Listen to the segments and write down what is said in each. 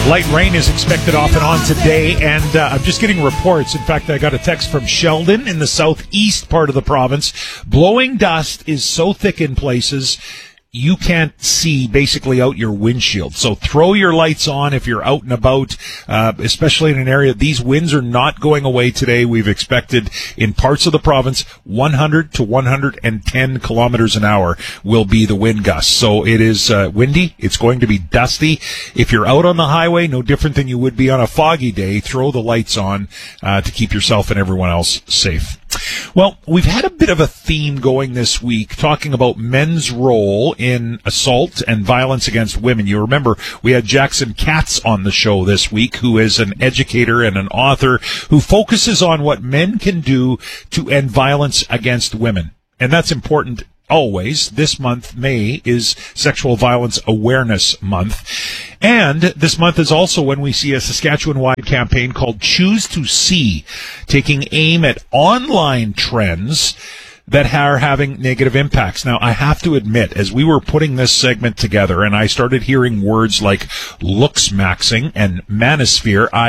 Light rain is expected off and on today, and I'm just getting reports. In fact, I got a text from Sheldon in the southeast part of the province. Blowing dust is so thick in places, you can't see basically out your windshield. So throw your lights on if you're out and about, especially in an area. These winds are not going away today. We've expected in parts of the province 100 to 110 kilometers an hour will be the wind gusts. So it is windy. It's going to be dusty. If you're out on the highway, no different than you would be on a foggy day, throw the lights on to keep yourself and everyone else safe. Well, we've had a bit of a theme going this week talking about men's role in assault and violence against women. You remember we had Jackson Katz on the show this week, who is an educator and an author who focuses on what men can do to end violence against women. And that's important always. This month, May, is Sexual Violence Awareness Month. And this month is also when we see a Saskatchewan-wide campaign called Choose to See, taking aim at online trends that are having negative impacts. Now, I have to admit, as we were putting this segment together and I started hearing words like looks-maxing and manosphere, I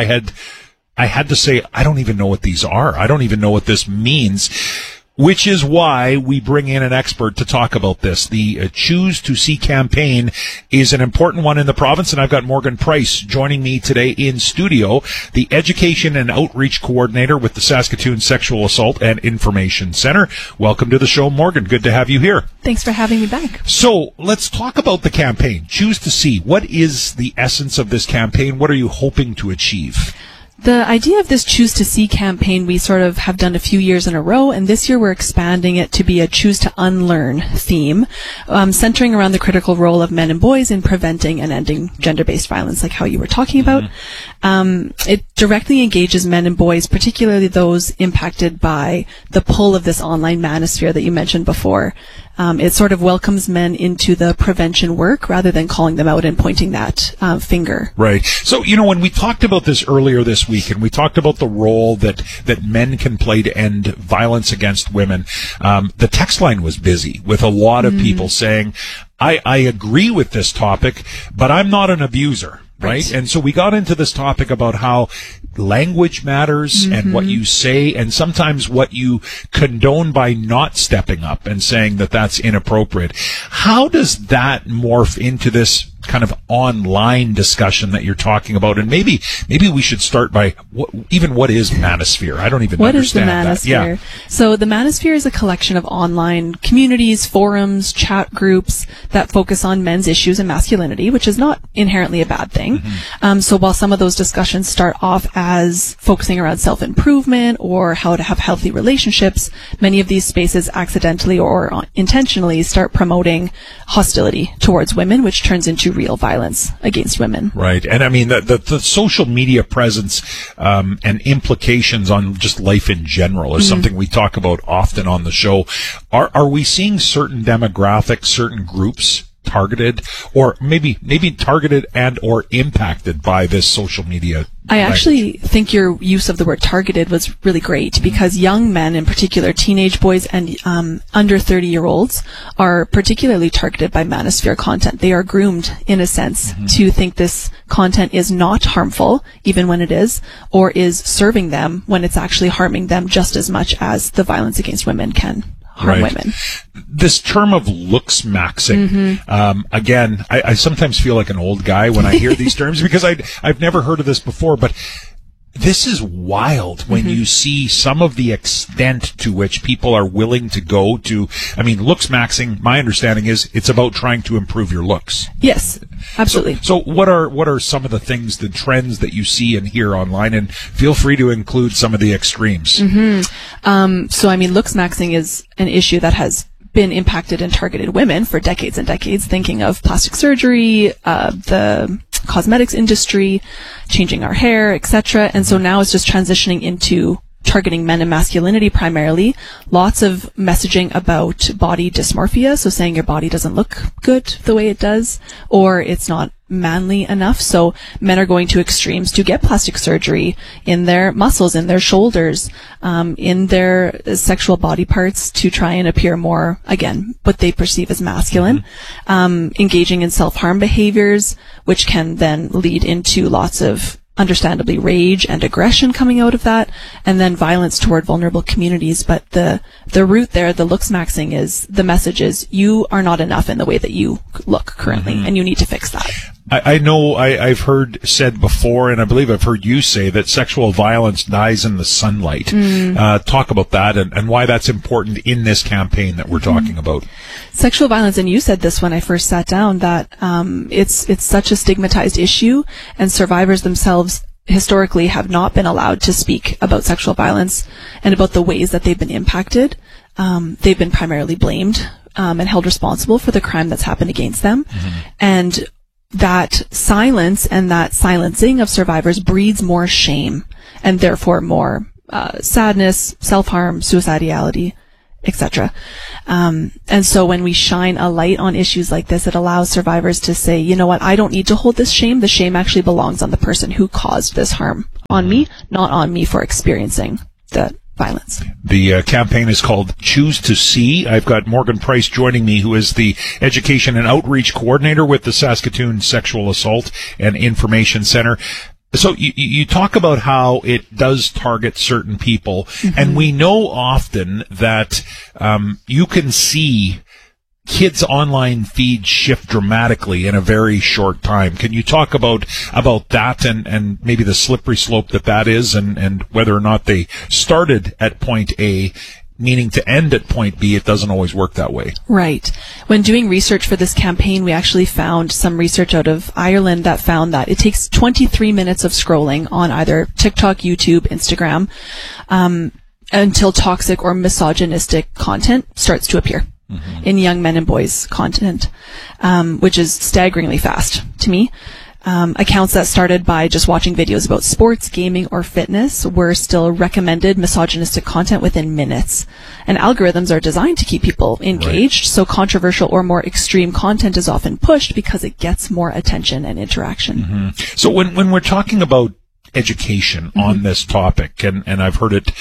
had to say, I don't even know what these are. I don't even know what this means. Which is why we bring in an expert to talk about this. The Choose to See campaign is an important one in the province, and I've got Morgan Price joining me today in studio, the Education and Outreach Coordinator with the Saskatoon Sexual Assault and Information Center. Welcome to the show, Morgan. Good to have you here. Thanks for having me back. So let's talk about the campaign, Choose to See. What is the essence of this campaign? What are you hoping to achieve? The idea of this Choose to See campaign we sort of have done a few years in a row, and this year we're expanding it to be a Choose to Unlearn theme, centering around the critical role of men and boys in preventing and ending gender-based violence, like how you were talking about. It directly engages men and boys, particularly those impacted by the pull of this online manosphere that you mentioned before. It sort of welcomes men into the prevention work rather than calling them out and pointing that finger. Right. So, when we talked about this earlier this week, and we talked about the role that men can play to end violence against women, the text line was busy with a lot of people saying, I agree with this topic, but I'm not an abuser. Right. And so we got into this topic about how language matters and what you say, and sometimes what you condone by not stepping up and saying that that's inappropriate. How does that morph into this kind of online discussion that you're talking about? And maybe we should start by what is manosphere? I don't even understand that. What is the manosphere? Yeah. So the manosphere is a collection of online communities, forums, chat groups that focus on men's issues and masculinity, which is not inherently a bad thing. So while some of those discussions start off as focusing around self-improvement or how to have healthy relationships, many of these spaces accidentally or intentionally start promoting hostility towards women, which turns into real violence against women. Right. And I mean, the social media presence and implications on just life in general is something we talk about often on the show. Are we seeing certain demographics, certain groups targeted, or maybe targeted and or impacted by this social media? I actually think your use of the word targeted was really great, because young men, in particular teenage boys and under 30-year-olds, are particularly targeted by manosphere content. They are groomed, in a sense, to think this content is not harmful, even when it is, or is serving them when it's actually harming them just as much as the violence against women can harm women. This term of looks maxing, again, I sometimes feel like an old guy when I hear these terms, because I've never heard of this before, but this is wild when you see some of the extent to which people are willing to go to. I mean, looks maxing, my understanding is it's about trying to improve your looks. Yes, absolutely. So what are some of the things, the trends that you see and hear online? And feel free to include some of the extremes. So, I mean, looks maxing is an issue that has been impacted and targeted women for decades and decades, thinking of plastic surgery, the cosmetics industry, changing our hair, etc. And so now it's just transitioning into targeting men and masculinity primarily. Lots of messaging about body dysmorphia, so saying your body doesn't look good the way it does, or it's not manly enough. So men are going to extremes to get plastic surgery in their muscles, in their shoulders, in their sexual body parts to try and appear more, again, what they perceive as masculine. Engaging in self-harm behaviors, which can then lead into lots of understandably rage and aggression coming out of that, and then violence toward vulnerable communities. But the root there, the looks maxing, is the message is you are not enough in the way that you look currently, and you need to fix that. I know I've heard said before, and I believe I've heard you say that sexual violence dies in the sunlight. Talk about that and why that's important in this campaign that we're talking about. Sexual violence, and you said this when I first sat down, that it's such a stigmatized issue, and survivors themselves historically have not been allowed to speak about sexual violence and about the ways that they've been impacted. They've been primarily blamed and held responsible for the crime that's happened against them. And that silence and that silencing of survivors breeds more shame and therefore more sadness, self-harm, suicidality, etc. And so when we shine a light on issues like this, it allows survivors to say, you know what, I don't need to hold this shame. The shame actually belongs on the person who caused this harm on me, not on me for experiencing the violence. The campaign is called Choose to See. I've got Morgan Price joining me, who is the Education and Outreach Coordinator with the Saskatoon Sexual Assault and Information Center. So you talk about how it does target certain people, and we know often that you can see kids' online feeds shift dramatically in a very short time. Can you talk about that and maybe the slippery slope that is, and whether or not they started at point A, meaning to end at point B? It doesn't always work that way. Right. When doing research for this campaign, we actually found some research out of Ireland that found that it takes 23 minutes of scrolling on either TikTok, YouTube, Instagram, until toxic or misogynistic content starts to appear in young men and boys' content, which is staggeringly fast to me. Accounts that started by just watching videos about sports, gaming, or fitness were still recommended misogynistic content within minutes. And algorithms are designed to keep people engaged, so controversial or more extreme content is often pushed because it gets more attention and interaction. So when we're talking about education on this topic, and I've heard it,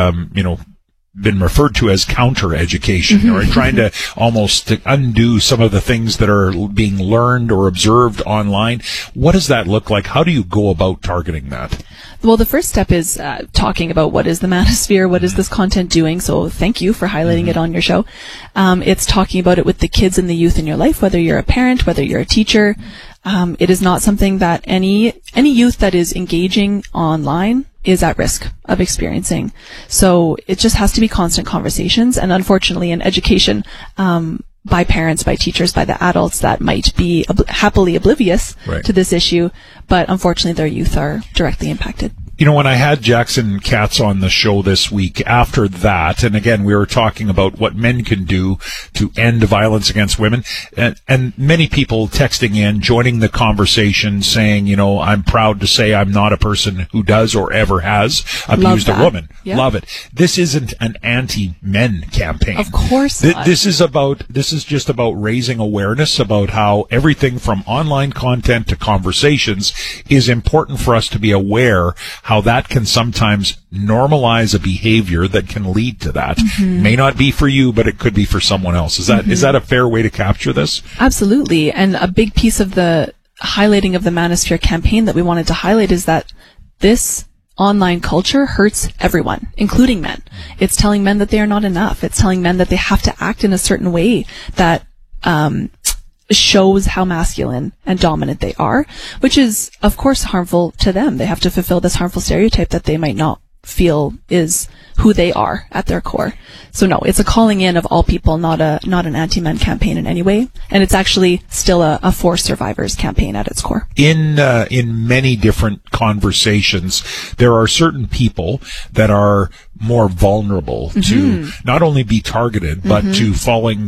been referred to as counter-education, or trying to almost undo some of the things that are being learned or observed online. What does that look like? How do you go about targeting that? Well, the first step is talking about what is the manosphere, what is this content doing, so thank you for highlighting it on your show. It's talking about it with the kids and the youth in your life, whether you're a parent, whether you're a teacher. It is not something that any youth that is engaging online is at risk of experiencing. So it just has to be constant conversations, and unfortunately in education, by parents, by teachers, by the adults that might be happily oblivious to this issue, but unfortunately their youth are directly impacted. You know, when I had Jackson Katz on the show this week, after that, and again, we were talking about what men can do to end violence against women, and many people texting in, joining the conversation, saying, you know, I'm proud to say I'm not a person who does or ever has abused a woman. Yep. Love it. This isn't an anti-men campaign. Of course not. This is just about raising awareness about how everything from online content to conversations is important for us to be aware how that can sometimes normalize a behavior that can lead to that. May not be for you, but it could be for someone else. Is that a fair way to capture this? Absolutely. And a big piece of the highlighting of the Manosphere campaign that we wanted to highlight is that this online culture hurts everyone, including men. It's telling men that they are not enough. It's telling men that they have to act in a certain way that shows how masculine and dominant they are, which is, of course, harmful to them. They have to fulfill this harmful stereotype that they might not feel is who they are at their core. So no, it's a calling in of all people, not an anti-men campaign in any way. And it's actually still a for survivors campaign at its core. In many different conversations, there are certain people that are more vulnerable to not only be targeted, but to falling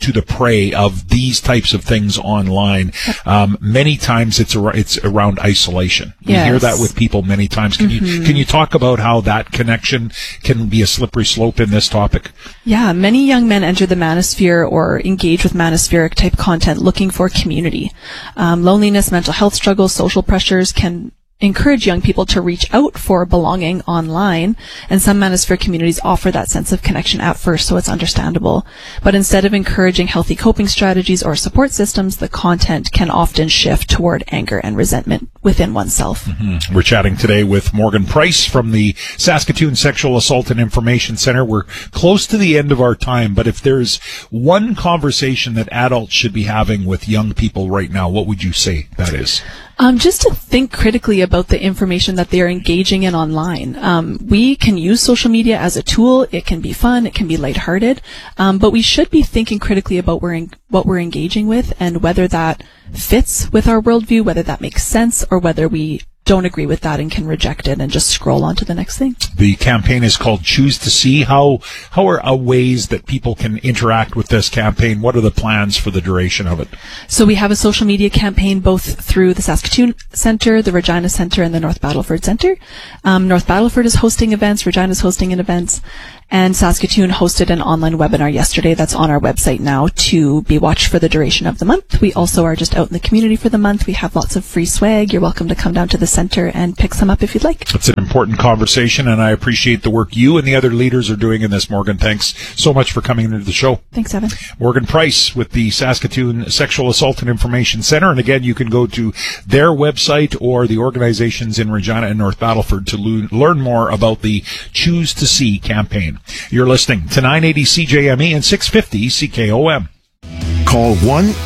to the prey of these types of things online. Many times it's around isolation. We hear that with people many times. Can you talk about how that connection can be a slippery slope in this topic? Yeah, many young men enter the manosphere or engage with manospheric type content looking for community. Loneliness, mental health struggles, social pressures can encourage young people to reach out for belonging online, and some manosphere communities offer that sense of connection at first, so it's understandable. But instead of encouraging healthy coping strategies or support systems, the content can often shift toward anger and resentment within oneself. We're chatting today with Morgan Price from the Saskatoon Sexual Assault and Information Center. We're close to the end of our time, but if there's one conversation that adults should be having with young people right now, what would you say that is? Just to think critically about the information that they're engaging in online. We can use social media as a tool. It can be fun. It can be lighthearted. But we should be thinking critically about what we're engaging with and whether that fits with our worldview, whether that makes sense, or whether we don't agree with that and can reject it and just scroll on to the next thing. The campaign is called Choose to See. How are ways that people can interact with this campaign? What are the plans for the duration of it? So we have a social media campaign both through the Saskatoon Centre, the Regina Centre, and the North Battleford Centre. North Battleford is hosting events, Regina's hosting events, and Saskatoon hosted an online webinar yesterday that's on our website now to be watched for the duration of the month. We also are just out in the community for the month. We have lots of free swag. You're welcome to come down to the center and pick some up if you'd like. It's an important conversation, and I appreciate the work you and the other leaders are doing in this, Morgan. Thanks so much for coming into the show. Thanks, Evan. Morgan Price with the Saskatoon Sexual Assault and Information Center. And again, you can go to their website or the organizations in Regina and North Battleford to learn more about the Choose to See campaign. You're listening to 980 CJME and 650 CKOM. Call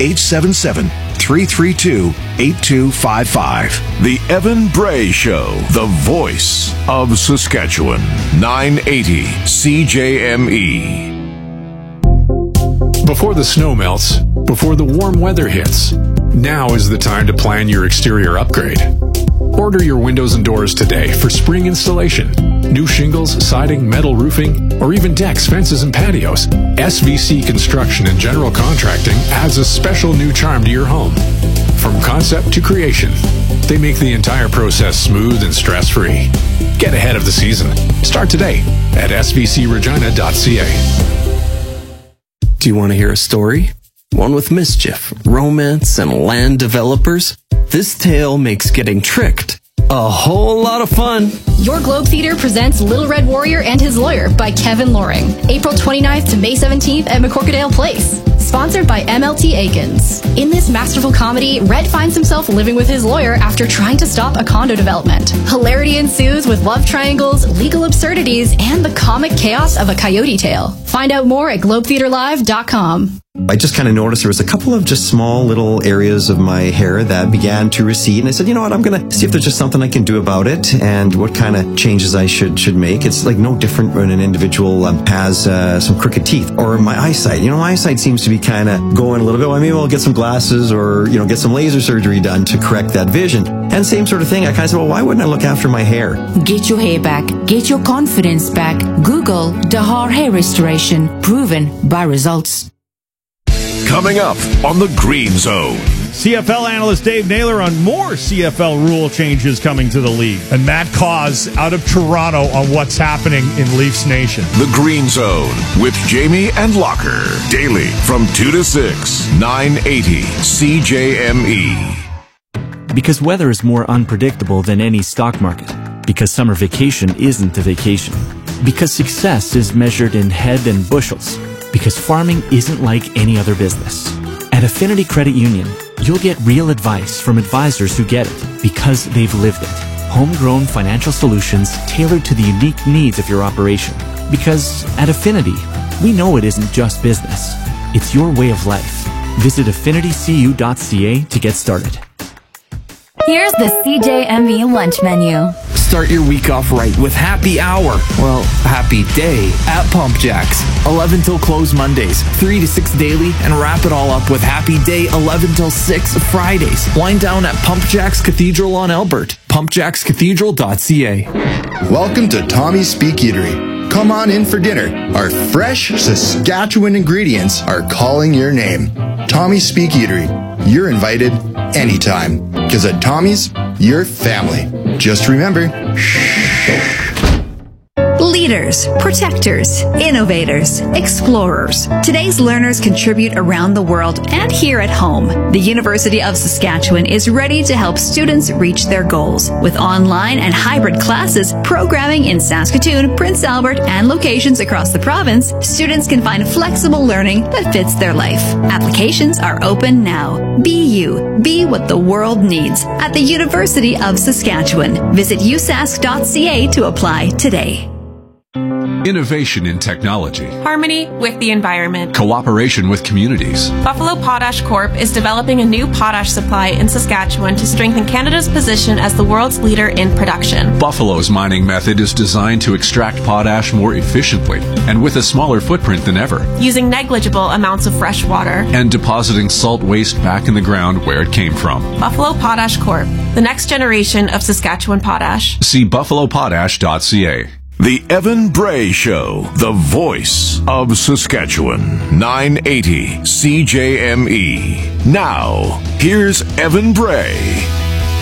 1-877-332-8255. The Evan Bray Show, the voice of Saskatchewan. 980 CJME. Before the snow melts, before the warm weather hits, now is the time to plan your exterior upgrade. Order your windows and doors today for spring installation. New shingles, siding, metal roofing, or even decks, fences, and patios. SVC Construction and General Contracting adds a special new charm to your home. From concept to creation, they make the entire process smooth and stress-free. Get ahead of the season. Start today at svcregina.ca. Do you want to hear a story? One with mischief, romance, and land developers? This tale makes getting tricked a whole lot of fun. Your Globe Theater presents Little Red Warrior and His Lawyer by Kevin Loring. April 29th to May 17th at McCorkadale Place. Sponsored by MLT Aikens. In this masterful comedy, Red finds himself living with his lawyer after trying to stop a condo development. Hilarity ensues with love triangles, legal absurdities, and the comic chaos of a coyote tale. Find out more at globetheaterlive.com. I just kind of noticed there was a couple of just small little areas of my hair that began to recede, and I said, you know what, I'm going to see if there's just something I can do about it and what kind of changes I should make. It's like no different when an individual has some crooked teeth, or my eyesight. You know, my eyesight seems to be kind of going a little bit. Well, maybe I'll get some glasses or, you know, get some laser surgery done to correct that vision. And same sort of thing, I kind of said, well, why wouldn't I look after my hair? Get your hair back. Get your confidence back. Google Dahar Hair Restoration. Proven by results. Coming up on the Green Zone. CFL analyst Dave Naylor on more CFL rule changes coming to the league. And Matt Cause out of Toronto on what's happening in Leafs Nation. The Green Zone with Jamie and Locker. Daily from 2 to 6, 980 CJME. Because weather is more unpredictable than any stock market. Because summer vacation isn't a vacation. Because success is measured in head and bushels. Because farming isn't like any other business. At Affinity Credit Union, you'll get real advice from advisors who get it because they've lived it. Homegrown financial solutions tailored to the unique needs of your operation. Because at Affinity, we know it isn't just business. It's your way of life. Visit affinitycu.ca to get started. Here's the CJME lunch menu. Start your week off right with happy hour. Well, happy day at Pump Jacks. 11 till close Mondays, 3 to 6 daily, and wrap it all up with happy day 11 till 6 Fridays. Wind down at Pump Jacks Cathedral on Albert. pumpjackscathedral.ca. Welcome to Tommy's Speak Eatery. come on in for dinner. Our fresh Saskatchewan ingredients are calling your name. Tommy's Speak Eatery. You're invited anytime. Because at Tommy's, you're family. Just remember, Leaders, protectors, innovators, explorers. Today's learners contribute around the world and here at home. The University of Saskatchewan is ready to help students reach their goals. With online and hybrid classes, programming in Saskatoon, Prince Albert, and locations across the province, students can find flexible learning that fits their life. Applications are open now. Be you. Be what the world needs at the University of Saskatchewan. Visit usask.ca to apply today. Innovation in technology. Harmony with the environment. Cooperation with communities. Buffalo Potash Corp is developing a new potash supply in Saskatchewan to strengthen Canada's position as the world's leader in production. Buffalo's mining method is designed to extract potash more efficiently and with a smaller footprint than ever, using negligible amounts of fresh water and depositing salt waste back in the ground where it came from. Buffalo Potash Corp, the next generation of Saskatchewan potash. See buffalopotash.ca. The Evan Bray Show, the voice of Saskatchewan, 980 CJME. Now, here's Evan Bray.